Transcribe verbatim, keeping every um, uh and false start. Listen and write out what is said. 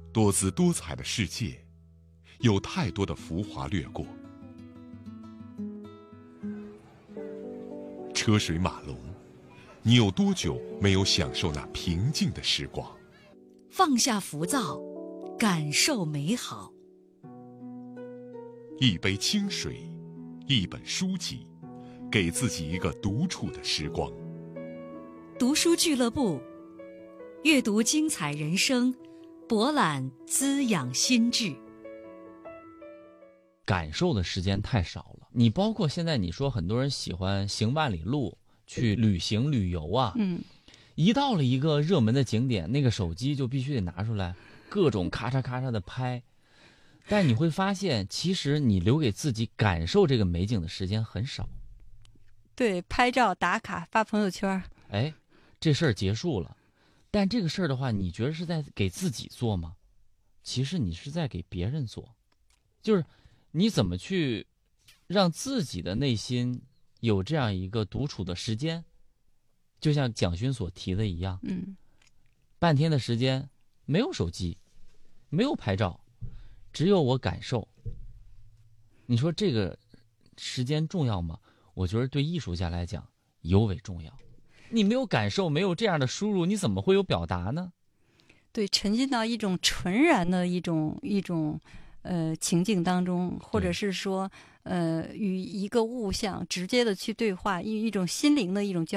多姿多彩的世界，有太多的浮华掠过。车水马龙，你有多久没有享受那平静的时光？ 放下浮躁，感受美好。 一杯清水，一本书籍，给自己一个独处的时光。 读书俱乐部，阅读精彩人生，博览滋养心智。 感受的时间太少了，你包括现在你说很多人喜欢行万里路，去旅行旅游啊， 嗯， 一到了一个热门的景点，那个手机就必须得拿出来，各种咔嚓咔嚓的拍。但你会发现，其实你留给自己感受这个美景的时间很少。 对，拍照打卡发朋友圈， 哎，这事儿结束了。但这个事儿的话，你觉得是在给自己做吗？其实你是在给别人做，就是你怎么去让自己的内心有这样一个独处的时间，就像蒋勋所提的一样， 嗯， 半天的时间没有手机，没有拍照，只有我感受。你说这个时间重要吗？我觉得对艺术家来讲尤为重要。你没有感受，没有这样的输入，你怎么会有表达呢？ 对，沉浸到一种纯然的一种一种呃情境当中，或者是说呃与一个物象直接的去对话，一一种心灵的一种交